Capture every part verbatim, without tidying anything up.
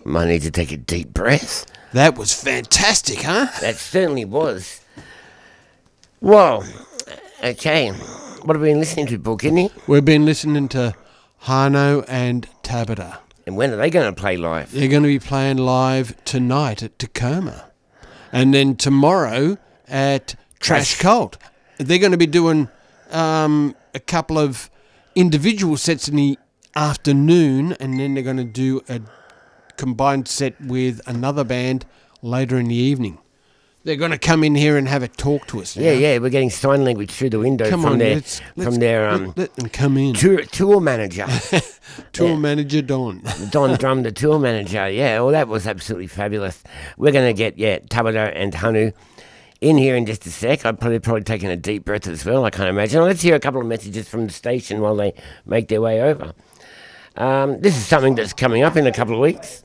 Might need to take a deep breath. That was fantastic, huh? That certainly was. Well, okay. What have we been listening to, Paul Kidney? We've been listening to Hano and Tabata. And when are they going to play live? They're going to be playing live tonight at Tacoma. And then tomorrow at Trash Cult. They're going to be doing um, a couple of individual sets in the afternoon, and then they're going to do a combined set with another band later in the evening. They're going to come in here and have a talk to us now. Yeah, yeah, we're getting sign language through the window Come from on, their let's, let's, from their um, let, let them come in. tour, tour manager. Tour yeah. manager Don. Don Drum, the tour manager. Yeah, well, that was absolutely fabulous. We're going to get, yeah, Tabata and Hanu in here in just a sec. I've probably, probably taken a deep breath as well, I can't imagine. Let's hear a couple of messages from the station while they make their way over. Um, this is something that's coming up in a couple of weeks.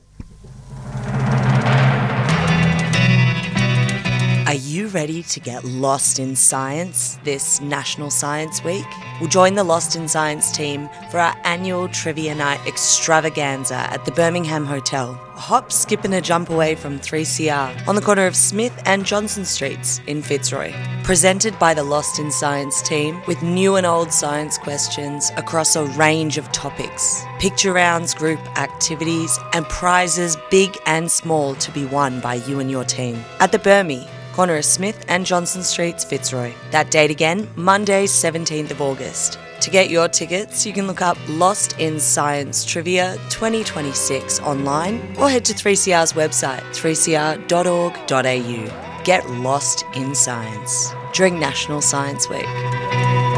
Are you ready to get lost in science this National Science Week? We'll join the Lost in Science team for our annual Trivia Night extravaganza at the Birmingham Hotel, a hop, skip and a jump away from three C R on the corner of Smith and Johnson Streets in Fitzroy. Presented by the Lost in Science team with new and old science questions across a range of topics, picture rounds, group activities and prizes big and small to be won by you and your team. At the Birmi, corner of Smith and Johnson Streets, Fitzroy. That date again, Monday, seventeenth of August. To get your tickets, you can look up Lost in Science Trivia twenty twenty-six online or head to three C R's website, three c r dot org dot a u. Get lost in science during National Science Week.